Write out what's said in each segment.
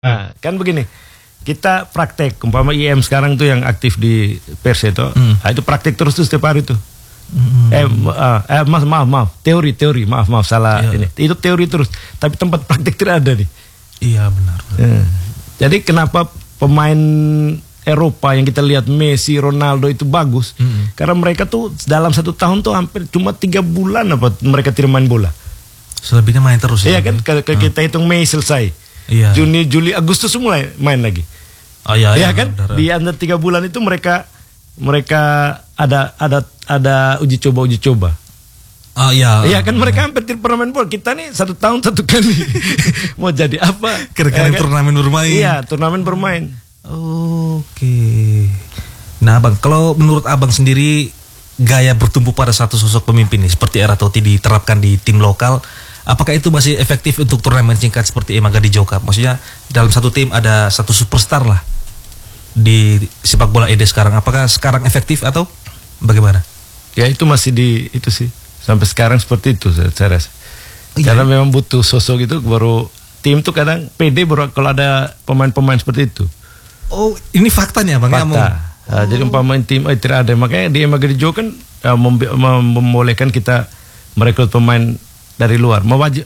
Nah, kan begini, kita praktek, umpama IM sekarang tuh yang aktif di Perse itu, itu praktek terus tuh setiap hari tuh. Maaf, teori, maaf salah ini. Itu teori terus, tapi tempat praktek tidak ada nih. Iya benar. Jadi kenapa pemain Eropa yang kita lihat Messi, Ronaldo itu bagus? Karena mereka tuh dalam 1 tahun tuh hampir cuma 3 bulan apa mereka tidak main bola. Selebihnya main terus. Iya kan, kalau kita hitung Mei selesai. Iya. Juni, Juli, Agustus mulai main lagi. Oh iya, ya kan? Benar. Di antara 3 bulan itu mereka ada uji coba. Oh iya. Iya kan, mereka hampir tidak pernah main bola. Kita nih 1 tahun 1 kali. Mau jadi apa? Kira-kira ya kan? Turnamen bermain. Iya, turnamen bermain. Oke. Nah, Bang, kalau menurut Abang sendiri gaya bertumbuh pada satu sosok pemimpin nih seperti era Totti diterapkan di tim lokal, apakah itu masih efektif untuk turnamen singkat seperti Emagadi Cup? Maksudnya dalam satu tim ada satu superstar lah di sepak bola ED sekarang. Apakah sekarang efektif atau bagaimana? Ya itu masih itu sih sampai sekarang seperti itu saya rasa. Karena memang butuh sosok itu, baru tim tuh kadang pede baru kalau ada pemain-pemain seperti itu. Oh, ini faktanya Bang. Fakta. Jadi umpamain tim tidak ada, makanya di Emagadi kan membolehkan kita merekrut pemain dari luar.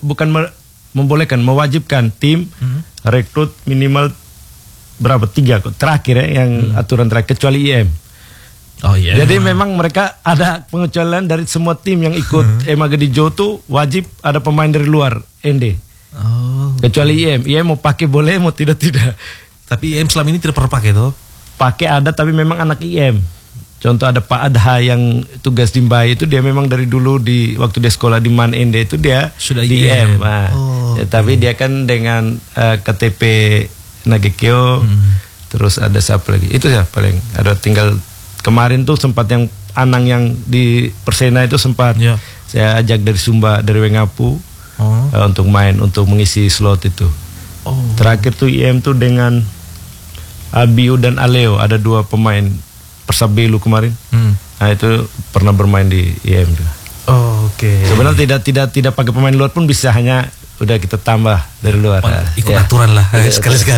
Mewajibkan tim rekrut minimal berapa 3 terakhir ya, yang aturan terakhir kecuali IM. Oh iya. Jadi memang mereka ada pengecualian dari semua tim yang ikut Emagadi tuh wajib ada pemain dari luar ND. Kecuali IM mau pakai boleh, mau tidak. Tapi IM selama ini tidak pernah pakai tuh. Pakai ada, tapi memang anak IM. Contoh ada Pak Adha yang tugas di Mbai itu, dia memang dari dulu waktu dia sekolah di Man ND itu dia sudah di IM. Nah, tapi dia kan dengan KTP Nagekeo, terus ada siapa lagi? Itu ya paling ada, tinggal kemarin tuh sempat yang Anang yang di Persena itu sempat saya ajak dari Sumba, dari Wengapu untuk main, untuk mengisi slot itu. Terakhir tuh IM tuh dengan Abiu dan Aleo, ada 2 pemain Persabelu kemarin. Nah itu pernah bermain di IM juga. Oke. Sebenarnya tidak pakai pemain luar pun bisa, hanya udah kita tambah dari luar. Ikut aturan lah sekali-sekali.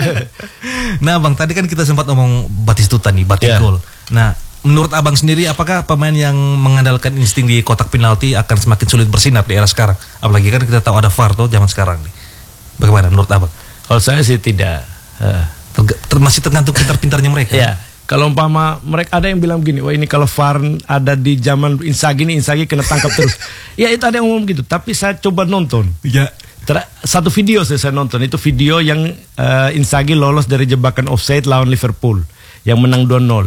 Nah Bang, tadi kan kita sempat ngomong Batistuta nih, Batigol. Nah, menurut Abang sendiri apakah pemain yang mengandalkan insting di kotak penalti akan semakin sulit bersinar di era sekarang? Apalagi kan kita tahu ada VAR tuh zaman sekarang nih. Bagaimana menurut Abang? Kalau saya sih tidak. Masih tergantung pintar-pintarnya mereka. Ya, kalau umpama mereka ada yang bilang begini, wah ini kalau VAR ada di zaman Inzaghi nih, Inzaghi kena tangkap terus. Ya itu ada yang ngomong gitu, tapi saya coba nonton. Ya. Satu video saya nonton, itu video yang Inzaghi lolos dari jebakan offside lawan Liverpool, yang menang 2-0.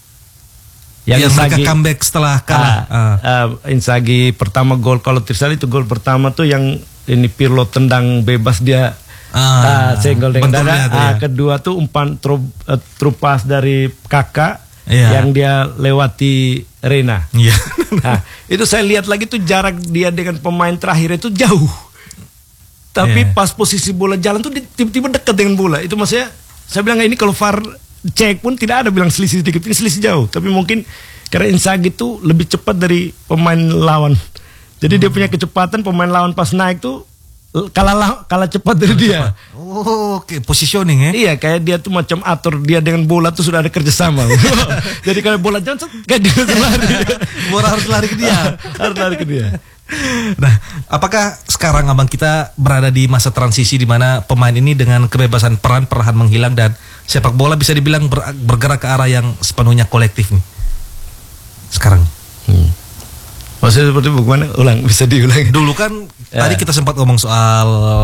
Yang mereka comeback setelah kalah. Inzaghi pertama gol, kalau tidak salah itu gol pertama tuh yang ini Pirlo tendang bebas dia. Senggol dengan dada. Kedua tuh umpan trupas dari Kakak yang dia lewati Reina. Nah, itu saya lihat lagi tuh jarak dia dengan pemain terakhir itu jauh. Tapi pas posisi bola jalan tuh tiba-tiba dekat dengan bola. Itu maksudnya saya bilang ini kalau VAR cek pun tidak ada bilang selisih sedikit, ini selisih jauh. Tapi mungkin karena Inzaghi tuh lebih cepat dari pemain lawan. Jadi dia punya kecepatan, pemain lawan pas naik tuh kalah cepat dari dia. Oke, positioning ya. Iya, kayak dia tuh macam atur dia dengan bola tuh sudah ada kerjasama. Jadi kalau bola jalan kayak dia lari. Bola harus lari ke dia. Harus lari ke dia. Nah, apakah sekarang Abang kita berada di masa transisi di mana pemain ini dengan kebebasan peran perlahan menghilang dan sepak bola bisa dibilang bergerak ke arah yang sepenuhnya kolektif nih sekarang? Maksudnya seperti bagaimana? Bisa diulang. Dulu kan tadi kita sempat ngomong soal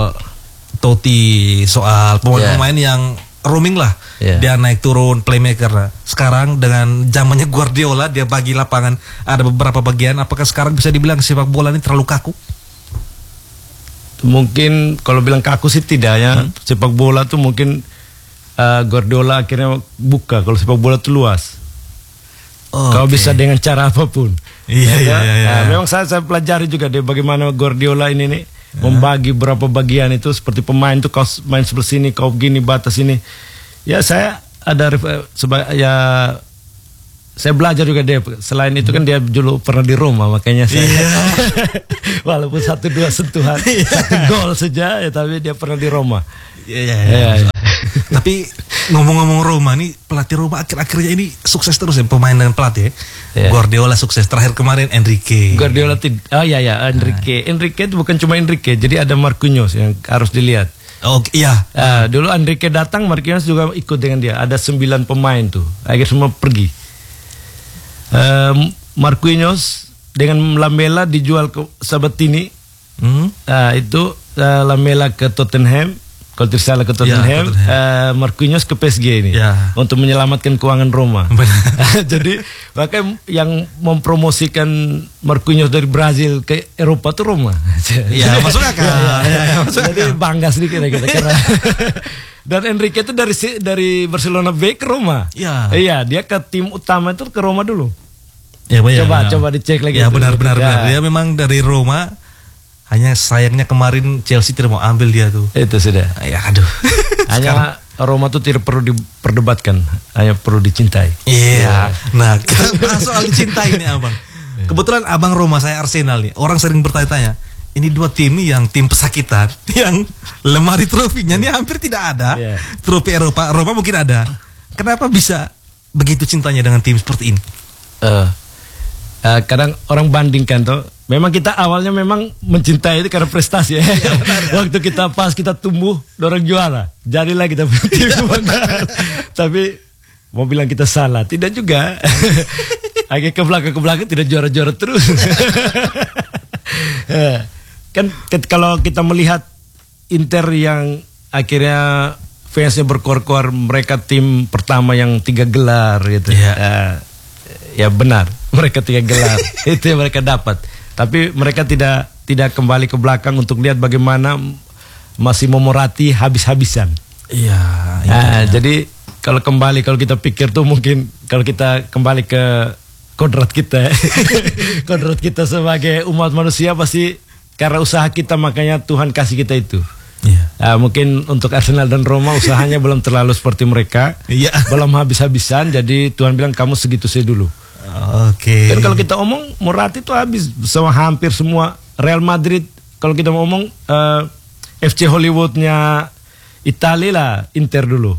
Totti, soal pemain-pemain yang roaming lah. Dia naik turun playmaker. Sekarang dengan zamannya Guardiola, dia bagi lapangan ada beberapa bagian. Apakah sekarang bisa dibilang sepak bola ini terlalu kaku? Mungkin kalau bilang kaku sih tidak ya. Sepak bola tuh mungkin Guardiola akhirnya buka. Kalau sepak bola tuh luas. Kau bisa dengan cara apapun. Iya. Memang saya pelajari juga deh bagaimana Guardiola ini nih membagi berapa bagian itu, seperti pemain tuh kau main sebelah sini, kau gini batas ini. Ya saya ada saya belajar juga dia. Selain itu kan dia dulu pernah di Roma, makanya saya walaupun 1-2 sentuhan, 1 gol saja ya, tapi dia pernah di Roma. Iya. Tapi ngomong-ngomong Roma nih, pelatih Roma akhir-akhirnya ini sukses terus ya, pemain dan pelatih. Guardiola sukses, terakhir kemarin Enrique. Guardiola Enrique. Enrique itu bukan cuma Enrique, jadi ada Marquinhos yang harus dilihat. Oh iya. Dulu Enrique datang, Marquinhos juga ikut dengan dia. Ada 9 pemain tuh, akhirnya semua pergi. Marquinhos dengan Lamela dijual ke Sabatini. Itu Lamela ke Tottenham, kalau tidak salah ke Tottenham. Marquinhos ke PSG ini untuk menyelamatkan keuangan Roma. Jadi makanya yang mempromosikan Marquinhos dari Brazil ke Eropa tuh Roma. Ya masuk akal. Jadi bangga sedikit kita karena dan Enrique itu dari Barcelona B ke Roma. Iya, dia ke tim utama itu ke Roma dulu. Coba dicek lagi. Ya benar-benar. Dia memang dari Roma. Hanya sayangnya kemarin Chelsea tidak mau ambil dia tuh. Itu sudah. Ya aduh. Hanya Roma tuh tidak perlu diperdebatkan, hanya perlu dicintai. Iya. Nah, kita bahas soal cinta ini Abang. Kebetulan Abang Roma, saya Arsenal nih. Orang sering bertanya-tanya, ini dua tim nih yang tim pesakitan, yang lemari trofinya nih hampir tidak ada. Trofi Eropa mungkin ada. Kenapa bisa begitu cintanya dengan tim seperti ini? Kadang orang bandingkan tuh. Memang kita awalnya memang mencintai itu karena prestasi ya. Waktu kita tumbuh dorong juara, jadilah kita punya tim. Tapi mau bilang kita salah, tidak juga. Agak ke belakang tidak juara-juara terus. Kan kalau kita melihat Inter yang akhirnya fansnya berkor-kor, mereka tim pertama yang 3 gelar gitu. Ya benar, mereka 3 gelar. Itu yang mereka dapat. Tapi mereka tidak kembali ke belakang untuk lihat bagaimana masih Momorati habis-habisan. Jadi kalau kita pikir tuh mungkin kalau kita kembali ke kodrat kita, kodrat kita sebagai umat manusia pasti karena usaha kita makanya Tuhan kasih kita itu. Mungkin untuk Arsenal dan Roma usahanya belum terlalu seperti mereka, belum habis-habisan. Jadi Tuhan bilang kamu segitu saya dulu. Dan kalau kita omong Morati itu habis sama hampir semua. Real Madrid kalau kita mau omong FC Hollywoodnya Italia lah, Inter dulu.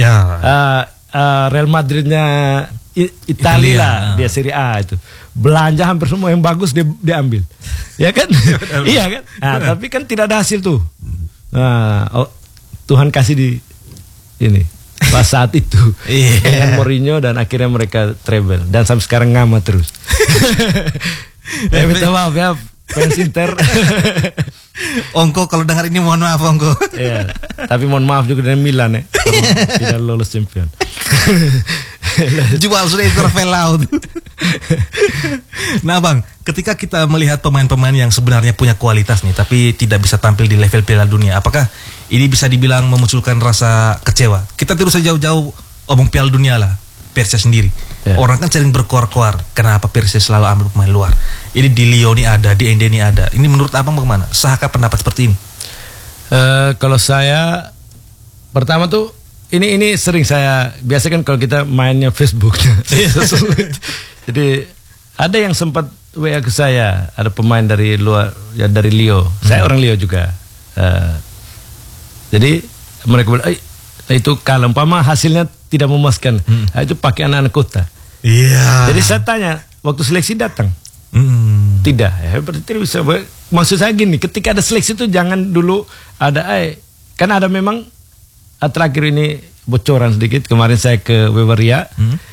Real Madridnya Italia lah, dia Serie A itu. Belanja hampir semua yang bagus dia ambil. Ya kan? Iya kan? Tapi kan tidak ada hasil tuh. Tuhan kasih di ini pas saat itu dengan Mourinho dan akhirnya mereka treble dan sampai sekarang ngama terus. Minta maaf ya fans Inter. Ongko kalau dengar ini mohon maaf Ongko. Tapi mohon maaf juga dengan Milan ya, tidak lolos champion. Jual sudah Intervel laut. Nah Bang, ketika kita melihat pemain-pemain yang sebenarnya punya kualitas nih tapi tidak bisa tampil di level Piala Dunia, apakah ini bisa dibilang memunculkan rasa kecewa? Kita tidak usah jauh-jauh omong Piala Dunia lah, Persia sendiri. Orang kan sering berkoar-koar, kenapa Persia selalu ambil pemain luar? Ini di Lyon ini ada, di Ende ini ada. Ini menurut Abang bagaimana? Sahkah pendapat seperti ini? Kalau saya pertama tuh ini sering saya biasa kan kalau kita mainnya Facebook. Jadi ada yang sempat WA ke saya, ada pemain dari luar ya dari Lyon. Saya orang Lyon juga. Jadi mereka bilang, itu kalau umpama hasilnya tidak memuaskan, itu pakai anak-anak kota. Jadi saya tanya, waktu seleksi datang? Tidak, ya berarti tidak bisa. Maksud saya gini, ketika ada seleksi itu jangan dulu ada, kan ada memang terakhir ini bocoran sedikit. Kemarin saya ke Weweria,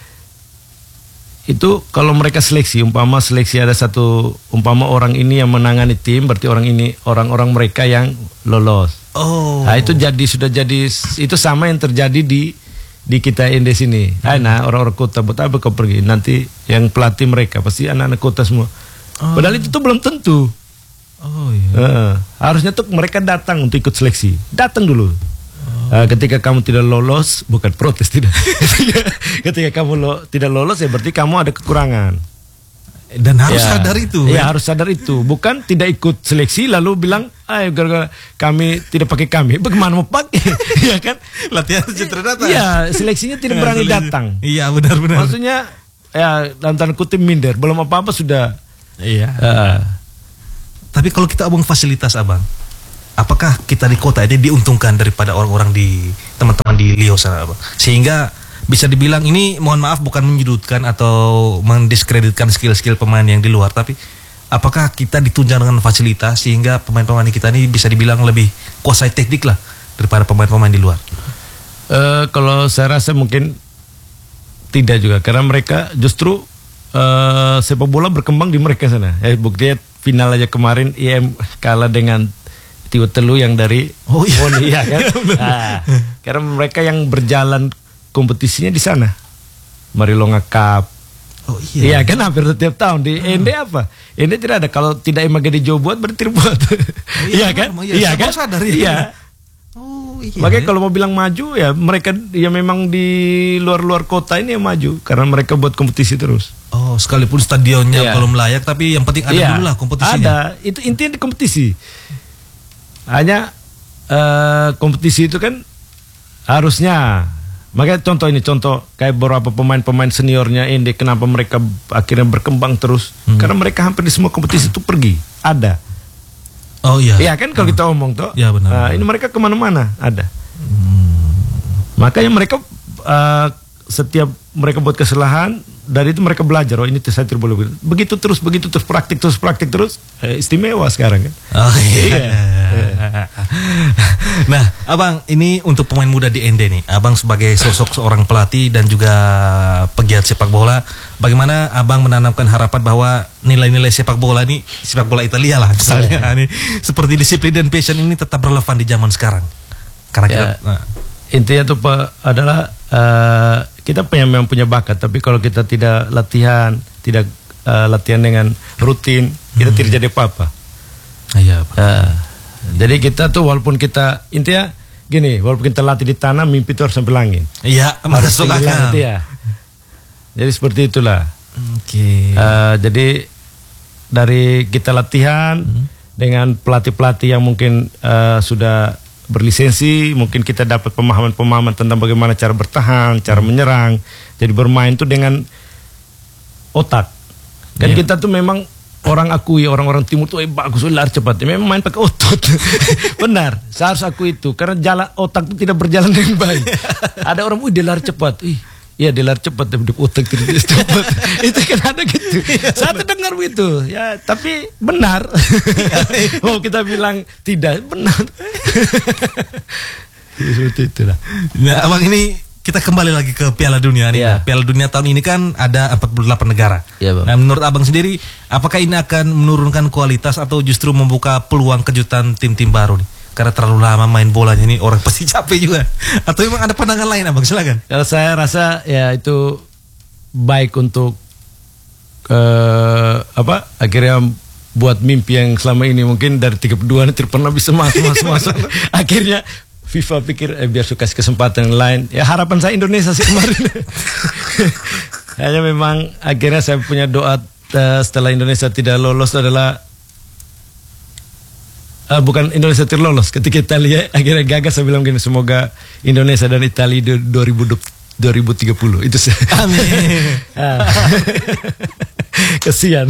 itu kalau mereka seleksi, umpama seleksi ada umpama orang ini yang menangani tim, berarti orang-orang mereka yang lolos. Nah itu sudah jadi itu sama yang terjadi di kita Ende sini. Nah orang-orang kota betapa kau pergi nanti yang pelatih mereka pasti anak-anak kota semua. Padahal itu tuh belum tentu. Harusnya tuh mereka datang untuk ikut seleksi. Datang dulu. Ketika kamu tidak lolos, bukan protes tidak. Ketika kamu tidak lolos ya berarti kamu ada kekurangan. Dan harus sadar itu. Ya harus sadar itu. Bukan tidak ikut seleksi lalu bilang, gara-gara kami tidak pakai kami. Bagaimana mau pakai? Ya kan? Latihan citra datang. Iya, seleksinya tidak berani datang. Iya benar-benar. Maksudnya ya dalam tanda kutip minder. Belum apa-apa sudah. Iya. Tapi kalau kita omong fasilitas Abang, apakah kita di kota ini diuntungkan daripada orang-orang di teman-teman di Rio sana, Bang? Sehingga bisa dibilang ini, mohon maaf, bukan menyudutkan atau mendiskreditkan skill-skill pemain yang di luar, tapi apakah kita ditunjang dengan fasilitas sehingga pemain-pemain kita ini bisa dibilang lebih kuasai teknik lah daripada pemain-pemain di luar? Kalau saya rasa mungkin tidak juga, karena mereka justru sepak bola berkembang di mereka sana. Buktinya final aja kemarin IM kalah dengan Tiwa Telu yang dari Woni, ya kan? Karena mereka yang berjalan kompetisinya di sana. Marilonga Cup. Oh iya. Iya kan, hampir setiap tahun di Ende apa? Ende tidak ada, kalau tidak Imagadi Jo buat berarti buat. Iya kan? Iya kan? Sadar, iya. Oh iya. Makanya kalau mau bilang maju ya mereka ya memang di luar-luar kota ini yang maju karena mereka buat kompetisi terus. Oh, sekalipun stadionnya belum layak, tapi yang penting ada dulu lah kompetisinya. Ada, itu intinya di kompetisi. Hanya kompetisi itu kan harusnya, makanya contoh kayak beberapa pemain-pemain seniornya ini, kenapa mereka akhirnya berkembang terus? Karena mereka hampir di semua kompetisi itu pergi, ada. Oh iya. Iya kan, kalau kita omong tuh. Ya benar. Ini mereka kemana-mana ada. Makanya mereka setiap mereka buat kesalahan, dari itu mereka belajar, oh ini saya tidak boleh begitu terus praktik terus istimewa sekarang kan. Oh iya. Nah, Abang, ini untuk pemain muda di Ende nih, Abang sebagai sosok seorang pelatih dan juga pegiat sepak bola, bagaimana Abang menanamkan harapan bahwa nilai-nilai sepak bola ini, sepak bola Italia lah misalnya, ini seperti disiplin dan passion ini tetap relevan di zaman sekarang? Karena kita intinya tuh Pak adalah kita memang punya bakat, tapi kalau kita tidak latihan dengan rutin, kita tidak jadi apa-apa. Iya. Jadi kita tuh walaupun kita intinya gini, walaupun kita latih di tanah, mimpi itu harus sampai langit. Iya, masuk akal. Ya. Jadi seperti itulah. Oke. Jadi dari kita latihan dengan pelatih-pelatih yang mungkin sudah berlisensi, mungkin kita dapat pemahaman-pemahaman tentang bagaimana cara bertahan, cara menyerang. Jadi bermain tuh dengan otak. Kan kita tuh memang orang akui, orang-orang timur tuh bagus, lari cepat. Memang main pakai otot. Benar, saya harus akui itu. Karena jalan otak itu tidak berjalan dengan baik. Ada orang, dia lari cepat. Iya dia lari cepat, tapi otak tidak cepat. Itu kan ada gitu. Saya terdengar begitu. Ya, tapi benar. Oh kita bilang tidak, benar. Seperti itulah. Nah, Abang, ini kita kembali lagi ke Piala Dunia nih. Piala Dunia tahun ini kan ada 48 negara. Nah, menurut Abang sendiri, apakah ini akan menurunkan kualitas atau justru membuka peluang kejutan tim-tim baru nih? Karena terlalu lama main bolanya ini orang pasti capek juga. Atau memang ada pandangan lain, Abang? Silakan. Kalau saya rasa ya itu baik untuk akhirnya buat mimpi yang selama ini mungkin dari 32 tidak pernah bisa masuk. Akhirnya FIFA pikir biar suka kesempatan yang lain. Ya harapan saya Indonesia sih kemarin. Hanya memang akhirnya saya punya doa setelah Indonesia tidak lolos adalah bukan Indonesia tidak lolos, ketika Italia akhirnya gagal, saya bilang gini, semoga Indonesia dan Italia 2030 itu sih. Amin. Kesian.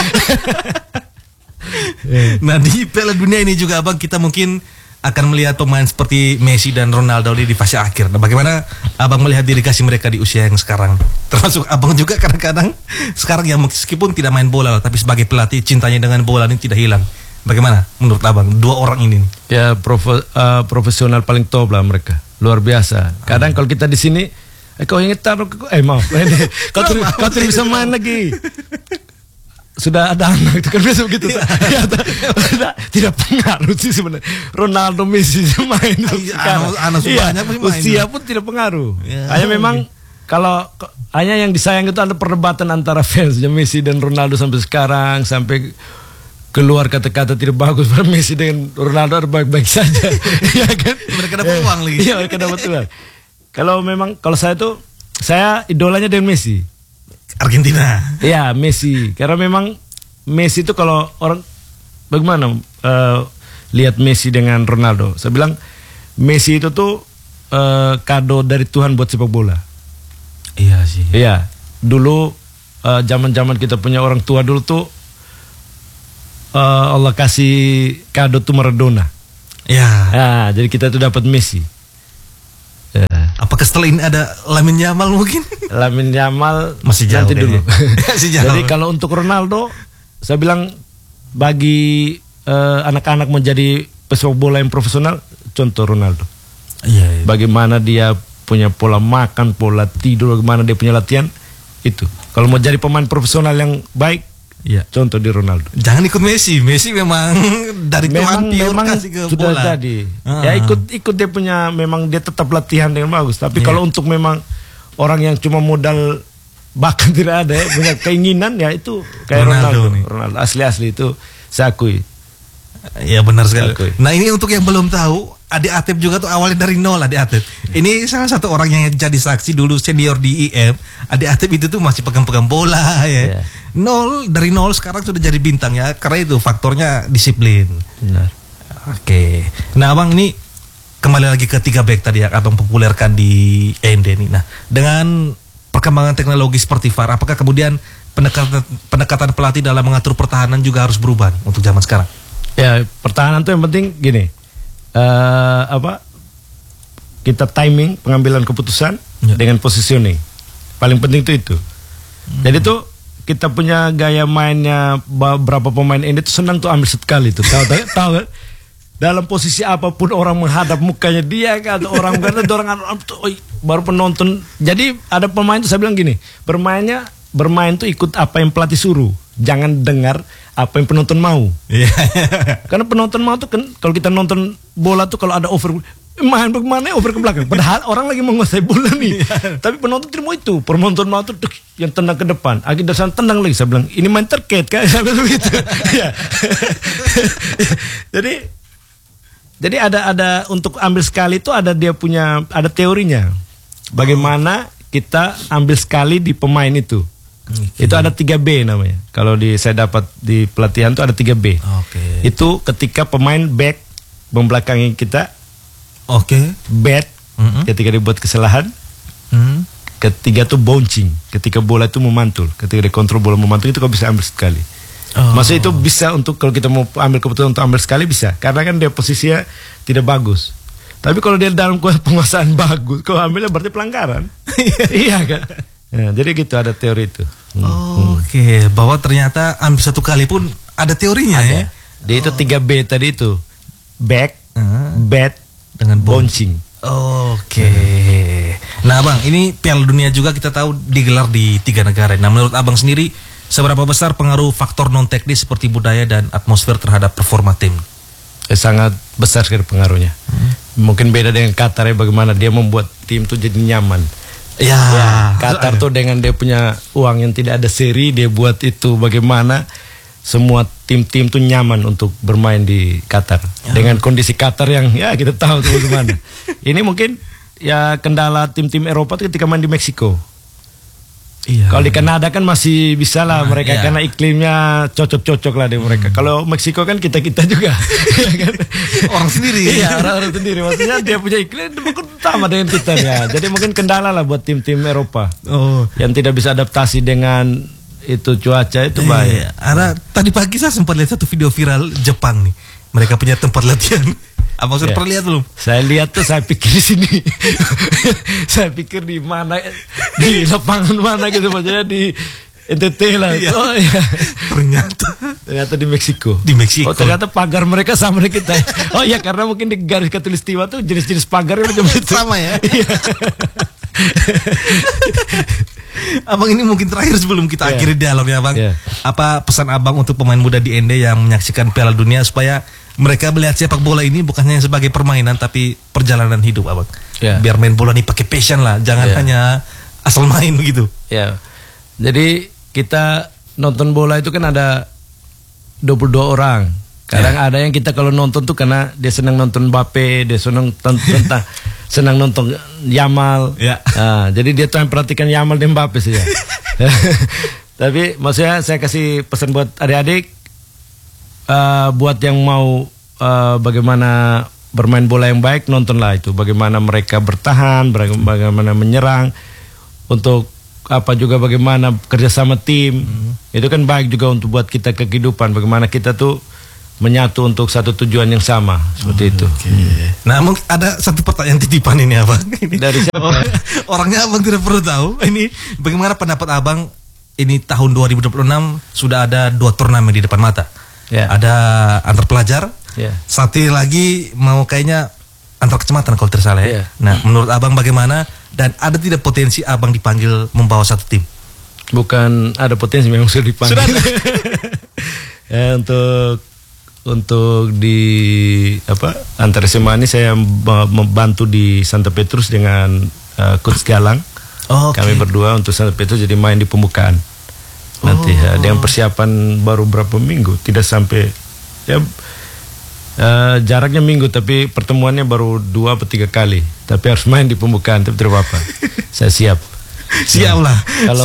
Nah, di Piala Dunia ini juga Abang, kita mungkin akan melihat pemain seperti Messi dan Ronaldo di fase akhir. Nah, bagaimana Abang melihat dedikasi mereka di usia yang sekarang? Termasuk Abang juga kadang-kadang sekarang yang meskipun tidak main bola, tapi sebagai pelatih cintanya dengan bola ini tidak hilang. Bagaimana menurut Abang dua orang ini? Ya profesional paling top lah mereka, luar biasa. Kadang kalau kita di sini, kau ingin taruh, maaf, kau tidak bisa main lagi. Sudah ada anak itu kan biasa begitu. Tidak pengaruh sih sebenarnya. Ronaldo, Messi main anak banyak usia pun tidak pengaruh. Hanya memang kalau hanya yang disayang itu ada perdebatan antara fans Messi dan Ronaldo sampai sekarang, sampai keluar kata-kata tidak bagus pada Messi dengan Ronaldo ada baik-baik saja. Ya kan? Mereka dapat uang lagi. Iya, mereka dapat uang. Kalau saya idolanya dengan Messi. Argentina. Iya, Messi. Karena memang Messi itu kalau orang bagaimana lihat Messi dengan Ronaldo. Saya bilang Messi itu tuh kado dari Tuhan buat sepak bola. Iya sih. Iya. Dulu zaman-zaman kita punya orang tua dulu tuh Allah kasih kado tuh Maradona. Ya. Nah, jadi kita tuh dapat Messi. Ya. Apakah setelah ini ada Lamine Yamal mungkin? Lamine Yamal masih jauh nanti dulu. Masih jauh. Jadi kalau untuk Ronaldo, saya bilang bagi anak-anak menjadi pesepak bola yang profesional, contoh Ronaldo. Iya. Bagaimana dia punya pola makan, pola tidur, bagaimana dia punya latihan, itu. Kalau mau jadi pemain profesional yang baik, iya, contoh di Ronaldo. Jangan ikut Messi. Messi memang dari Tuhan kasih ke sudah bola. Jadi. Ya ikut dia punya, memang dia tetap latihan dengan bagus. Tapi kalau untuk memang orang yang cuma modal bahkan tidak ada ya, punya keinginan, ya itu kayak Ronaldo. Asli itu saya akui. Ya benar sekali. Nah ini untuk yang belum tahu, Ade Atep juga tuh awalnya dari nol. Ade Atep ini salah satu orang yang jadi saksi dulu senior di IM. Ade Atep itu tuh masih pegang-pegang bola ya. Dari nol sekarang sudah jadi bintang ya. Karena itu faktornya disiplin. Benar. Oke. Nah abang ini kembali lagi ke 3 back tadi yang abang populerkan di END ini. Nah dengan perkembangan teknologi seperti VAR, apakah kemudian pendekatan pelatih dalam mengatur pertahanan juga harus berubah nih, untuk zaman sekarang? Ya, pertahanan tuh yang penting gini, kita timing pengambilan keputusan dengan positioning, paling penting itu. Jadi tuh kita punya gaya mainnya, beberapa pemain ini tuh senang tuh ambil sekali tuh, tahu kan? Dalam posisi apapun orang menghadap mukanya dia kan, atau orang baru penonton. Jadi ada pemain tuh saya bilang gini, bermain tuh ikut apa yang pelatih suruh, jangan dengar apa yang penonton mau. Karena penonton mau tuh kan, kalau kita nonton bola tuh kalau ada over, main bagaimana over ke belakang, padahal orang lagi menguasai bola nih. Tapi penonton tidak mau itu, penonton mau tuh yang tendang ke depan, akhirnya sana tendang lagi. Saya bilang ini main terkait kan, saya bilang begitu. Jadi ada untuk ambil sekali itu ada dia punya, ada teorinya. Bagaimana kita ambil sekali di pemain itu. Itu ada 3B namanya. Kalau saya dapat di pelatihan itu ada 3B. Itu ketika pemain back membelakangi kita. Bad ketika dibuat kesalahan. Ketiga tuh bouncing, ketika bola itu memantul, ketika dikontrol bola memantul, itu kau bisa ambil sekali. Maksudnya itu bisa untuk kalau kita mau ambil keputusan untuk ambil sekali bisa, karena kan dia posisinya tidak bagus. Tapi kalau dia dalam penguasaan bagus, kau ambilnya berarti pelanggaran. Iya kan? Ya, jadi gitu ada teori itu. Bahwa ternyata ambil satu kali pun ada teorinya ya. Dia itu 3B tadi itu, back, bad, dengan bouncing. Nah abang, ini Piala Dunia juga kita tahu digelar di 3 negara. Nah menurut abang sendiri, seberapa besar pengaruh faktor non teknis seperti budaya dan atmosfer terhadap performa tim? Sangat besar sekali pengaruhnya. Mungkin beda dengan Qatar ya, bagaimana dia membuat tim tuh jadi nyaman. Qatar tuh dengan dia punya uang yang tidak ada seri, dia buat itu bagaimana semua tim-tim tuh nyaman untuk bermain di Qatar. Dengan kondisi Qatar yang ya kita tahu tuh bagaimana. Ini mungkin ya kendala tim-tim Eropa tuh ketika main di Meksiko. Kalau di Kanada kan masih bisa lah mereka karena iklimnya cocok-cocok lah di mereka. Kalau Meksiko kan kita-kita juga. Orang sendiri. Orang sendiri. Maksudnya dia punya iklim sama dengan kita ya. Jadi mungkin kendala lah buat tim-tim Eropa. Yang tidak bisa adaptasi dengan itu cuaca itu bahaya. Karena tadi pagi saya sempat lihat satu video viral Jepang nih. Mereka punya tempat latihan. Apa sudah pernah lihat belum? Saya lihat tuh, saya pikir di sini. Saya pikir di mana, di lapangan mana gitu, maksudnya di NTT lah. Ternyata di Meksiko. Ternyata pagar mereka sama dengan kita. Karena mungkin di garis khatulistiwa tuh jenis-jenis pagarnya macam itu. Sama ya. Abang ini mungkin terakhir sebelum kita akhiri dialognya abang. Apa pesan abang untuk pemain muda di END yang menyaksikan Piala Dunia supaya mereka melihat sepak bola ini bukan hanya sebagai permainan tapi perjalanan hidup abang. Biar main bola ini pakai passion lah, jangan hanya asal main begitu. Jadi kita nonton bola itu kan ada 22 orang. Kadang ada yang kita kalau nonton tuh karena dia senang nonton Mbappe, dia senang senang nonton Yamal. Jadi dia tuh yang perhatikan Yamal dan Mbappe sih ya. Tapi maksudnya saya kasih pesan buat adik-adik, buat yang mau bagaimana bermain bola yang baik, nontonlah itu. Bagaimana mereka bertahan, bagaimana menyerang, untuk apa juga bagaimana kerjasama tim. Itu kan baik juga untuk buat kita kehidupan. Bagaimana kita tuh menyatu untuk satu tujuan yang sama seperti itu. Nah, mungkin ada satu pertanyaan titipan ini abang. Ini dari siapa? Orangnya abang tidak perlu tahu. Ini bagaimana pendapat abang? Ini tahun 2026 sudah ada 2 turnamen di depan mata. Ada antar pelajar. Satu lagi mau kayaknya antar kecamatan kalau tidak salah ya. Nah, menurut abang bagaimana? Dan ada tidak potensi abang dipanggil membawa satu tim? Bukan ada potensi, memang sudah dipanggil. Sudah ada. Ya, untuk di antar SMA ini saya membantu di Santa Petrus dengan Coach Galang. Kami berdua untuk Santa Petrus jadi main di pembukaan. Nanti dengan persiapan baru berapa minggu, tidak sampai jaraknya minggu, tapi pertemuannya baru 2 atau 3 kali. Tapi harus main di pembukaan, tapi tidak apa-apa. Saya siap. Siap lah. Kalau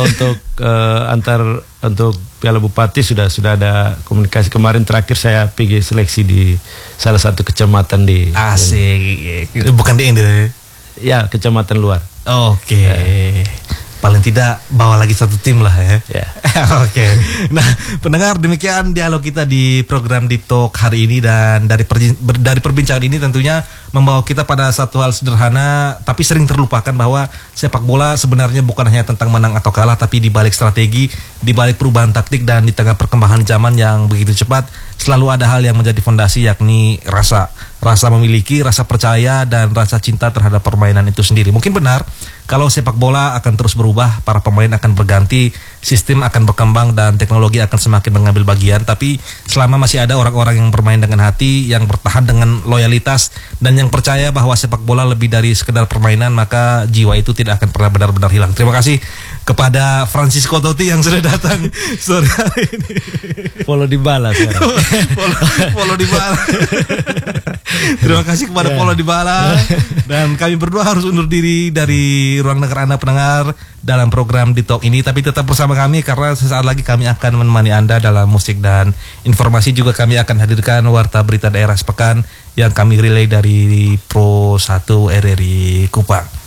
untuk Piala Bupati sudah ada komunikasi. Kemarin terakhir saya pergi seleksi di salah satu kecamatan di Asik. Bukan di Indo. Ya, kecamatan luar. Paling tidak bawa lagi satu tim lah ya. Oke. Nah, pendengar, demikian dialog kita di program Deep Talk hari ini, dan dari perbincangan ini tentunya membawa kita pada satu hal sederhana tapi sering terlupakan, bahwa sepak bola sebenarnya bukan hanya tentang menang atau kalah, tapi di balik strategi, di balik perubahan taktik, dan di tengah perkembangan zaman yang begitu cepat selalu ada hal yang menjadi fondasi, yakni rasa memiliki, rasa percaya, dan rasa cinta terhadap permainan itu sendiri. Mungkin benar kalau sepak bola akan terus berubah, para pemain akan berganti, sistem akan berkembang, dan teknologi akan semakin mengambil bagian. Tapi selama masih ada orang-orang yang bermain dengan hati, yang bertahan dengan loyalitas, dan yang percaya bahwa sepak bola lebih dari sekedar permainan, maka jiwa itu tidak akan pernah benar-benar hilang. Terima kasih kepada Francisco Totti yang sudah datang sore hari ini. Polo Dybala sekarang. Polo Dybala. Terima kasih kepada Polo Dybala. Dan kami berdua harus undur diri dari ruang dengar Anda pendengar dalam program Deep Talk ini. Tapi tetap bersama kami, karena sesaat lagi kami akan menemani Anda dalam musik dan informasi. Juga kami akan hadirkan warta berita daerah sepekan yang kami relay dari Pro 1 RRI Kupang.